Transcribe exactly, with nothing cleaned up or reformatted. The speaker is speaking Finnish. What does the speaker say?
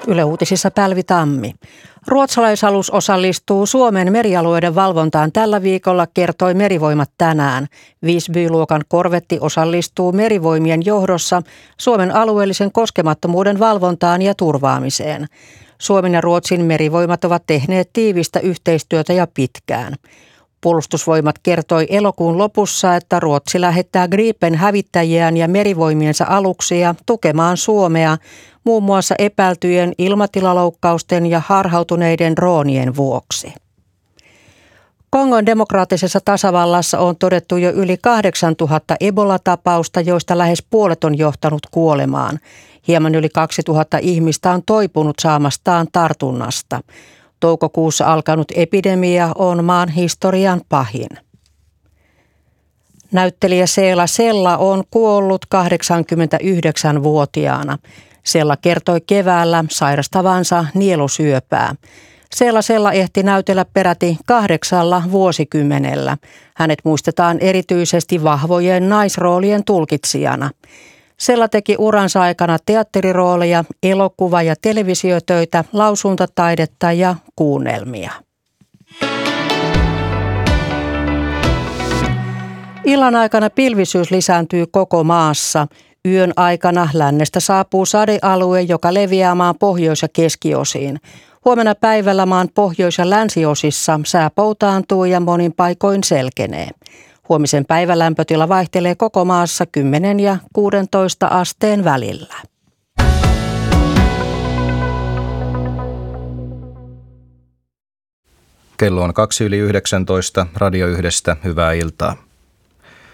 Yle Uutisissa Pälvi Tammi. Ruotsalaisalus osallistuu Suomen merialueiden valvontaan tällä viikolla, kertoi Merivoimat tänään. Visby-luokan korvetti osallistuu Merivoimien johdossa Suomen alueellisen koskemattomuuden valvontaan ja turvaamiseen. Suomen ja Ruotsin merivoimat ovat tehneet tiivistä yhteistyötä ja pitkään. Puolustusvoimat kertoi elokuun lopussa, että Ruotsi lähettää Gripen hävittäjiään ja merivoimiensa aluksia tukemaan Suomea muun muassa epäiltyjen ilmatilaloukkausten ja harhautuneiden droonien vuoksi. Kongon demokraattisessa tasavallassa on todettu jo yli kahdeksantuhatta Ebola-tapausta, joista lähes puolet on johtanut kuolemaan. Hieman yli kaksituhatta ihmistä on toipunut saamastaan tartunnasta. Toukokuussa alkanut epidemia on maan historian pahin. Näyttelijä Seela Sella on kuollut kahdeksankymmentäyhdeksänvuotiaana. Sella kertoi keväällä sairastavansa nielusyöpää. Seela Sella ehti näytellä peräti kahdeksalla vuosikymmenellä. Hänet muistetaan erityisesti vahvojen naisroolien tulkitsijana. Sella teki uransa aikana teatterirooleja, elokuva- ja televisiotöitä, lausuntataidetta ja kuunnelmia. Illan aikana pilvisyys lisääntyy koko maassa. Yön aikana lännestä saapuu sadealue, joka leviää maan pohjois- ja keskiosiin. Huomenna päivällä maan pohjois- ja länsiosissa sää poutaantuu ja monin paikoin selkenee. Huomisen päivän lämpötila vaihtelee koko maassa kymmenen ja kuudentoista asteen välillä. Kello on kaksi yli yhdeksäntoista. Radio Yhdestä, hyvää iltaa.